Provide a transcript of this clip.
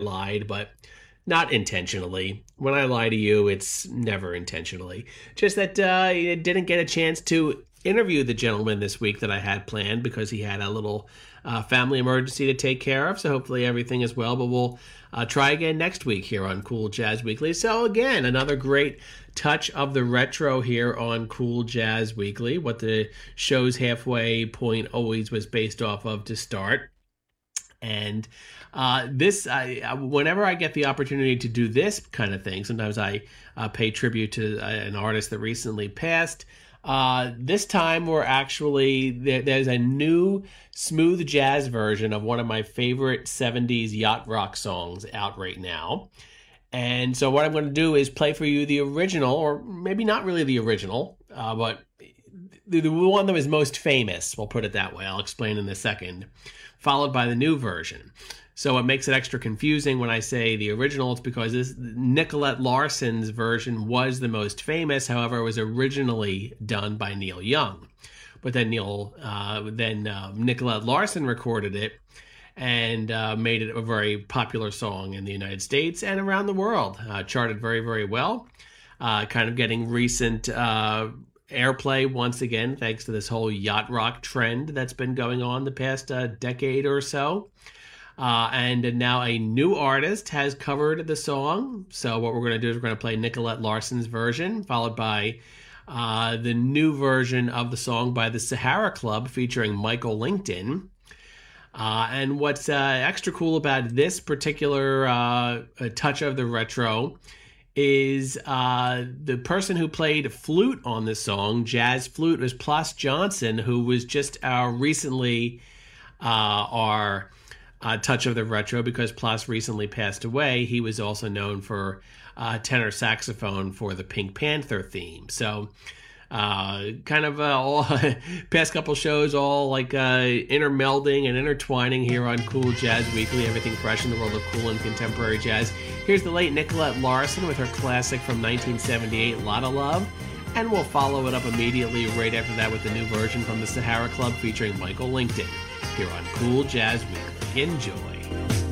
lied, but not intentionally. When I lie to you, it's never intentionally. Just that I didn't get a chance to interview the gentleman this week that I had planned because he had a little family emergency to take care of. So hopefully everything is well, but we'll try again next week here on Cool Jazz Weekly. So again, another great touch of the retro here on Cool Jazz Weekly, what the show's halfway point always was based off of to start. And whenever I get the opportunity to do this kind of thing, sometimes I pay tribute to an artist that recently passed. This time we're actually, there's a new smooth jazz version of one of my favorite 70s yacht rock songs out right now. And so what I'm going to do is play for you the original, or maybe not really the original, but the one that was most famous, we'll put it that way. I'll explain in a second, followed by the new version. So it makes it extra confusing when I say the original. It's because Nicolette Larson's version was the most famous. However, it was originally done by Neil Young. But then Nicolette Larson recorded it and made it a very popular song in the United States and around the world. Charted very, very well. Kind of getting recent airplay once again, thanks to this whole yacht rock trend that's been going on the past decade or so. And now a new artist has covered the song. So what we're going to do is we're going to play Nicolette Larson's version, followed by the new version of the song by the Sahara Club featuring Michael Lington. And what's extra cool about this particular touch of the retro is the person who played flute on this song, jazz flute, was Plas Johnson, who was just recently our touch of the retro because Plas recently passed away. He was also known for tenor saxophone for the Pink Panther theme. So kind of all past couple shows all like intermelding and intertwining here on Cool Jazz Weekly, everything fresh in the world of cool and contemporary jazz. Here's the late Nicolette Larson with her classic from 1978, Lotta Love, and we'll follow it up immediately right after that with the new version from the Sahara Club featuring Michael Lington here on Cool Jazz Weekly. Enjoy.